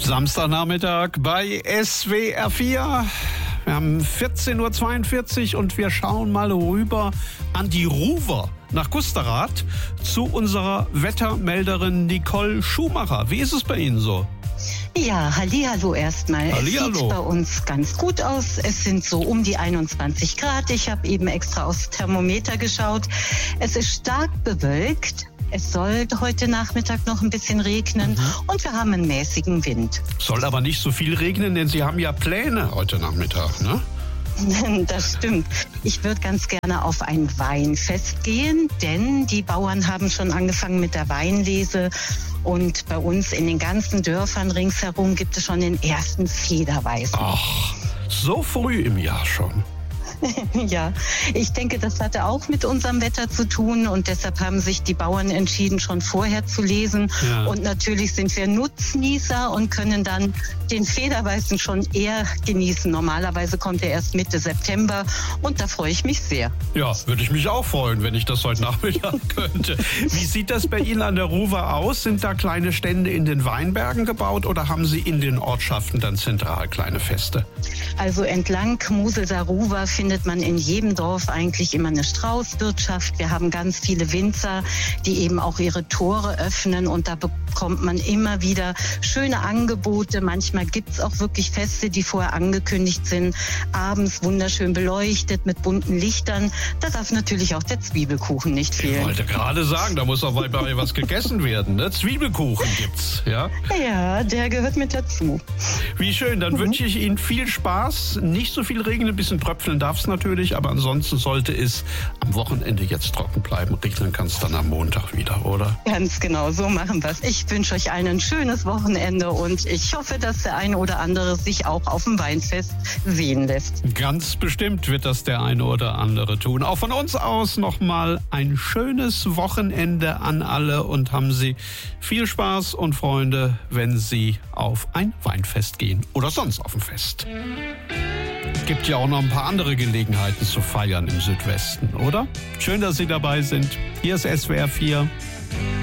Samstagnachmittag bei SWR 4. Wir haben 14.42 Uhr und wir schauen mal rüber an die Ruwer nach Gusterath zu unserer Wettermelderin Nicole Schumacher. Wie ist es bei Ihnen so? Ja, hallihallo erstmal. Hallihallo. Es sieht bei uns ganz gut aus. Es sind so um die 21 Grad. Ich habe eben extra aufs Thermometer geschaut. Es ist stark bewölkt. Es soll heute Nachmittag noch ein bisschen regnen und wir haben einen mäßigen Wind. Soll aber nicht so viel regnen, denn Sie haben ja Pläne heute Nachmittag, ne? Das stimmt. Ich würde ganz gerne auf ein Weinfest gehen, denn die Bauern haben schon angefangen mit der Weinlese. Und bei uns in den ganzen Dörfern ringsherum gibt es schon den ersten Federweißen. Ach, so früh im Jahr schon. Ja, ich denke, das hatte auch mit unserem Wetter zu tun und deshalb haben sich die Bauern entschieden, schon vorher zu lesen. Ja. Und natürlich sind wir Nutznießer und können dann den Federweißen schon eher genießen. Normalerweise kommt er erst Mitte September und da freue ich mich sehr. Ja, würde ich mich auch freuen, wenn ich das heute Nachmittag könnte. Wie sieht das bei Ihnen an der Ruwer aus? Sind da kleine Stände in den Weinbergen gebaut oder haben Sie in den Ortschaften dann zentral kleine Feste? Also entlang Moselser Ruwer findet man in jedem Dorf eigentlich immer eine Straußwirtschaft. Wir haben ganz viele Winzer, die eben auch ihre Tore öffnen und da bekommt man immer wieder schöne Angebote. Manchmal gibt es auch wirklich Feste, die vorher angekündigt sind. Abends wunderschön beleuchtet mit bunten Lichtern. Da darf natürlich auch der Zwiebelkuchen nicht fehlen. Ich wollte gerade sagen, da muss auch bei was gegessen werden. Ne? Zwiebelkuchen gibt's, ja? Ja, der gehört mit dazu. Wie schön, dann wünsche ich Ihnen viel Spaß. Nicht so viel Regen, ein bisschen tröpfeln darf es natürlich, aber ansonsten sollte es am Wochenende jetzt trocken bleiben. Regnen kann es dann am Montag wieder, oder? Ganz genau, so machen wir es. Ich wünsche euch ein schönes Wochenende und ich hoffe, dass der eine oder andere sich auch auf dem Weinfest sehen lässt. Ganz bestimmt wird das der eine oder andere tun. Auch von uns aus nochmal ein schönes Wochenende an alle und haben Sie viel Spaß und Freunde, wenn Sie auf ein Weinfest gehen oder sonst auf ein Fest. Gibt ja auch noch ein paar andere Gelegenheiten zu feiern im Südwesten, oder? Schön, dass Sie dabei sind. Hier ist SWR 4.